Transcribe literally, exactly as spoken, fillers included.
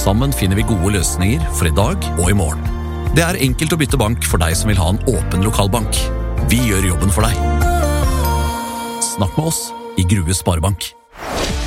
Sammen finner vi gode løsninger for i dag og i morgen. Det er enkelt å bytte bank for deg som vil ha en åpen lokalbank. Vi gjør jobben for deg. Snakk med oss i Grue Sparebank.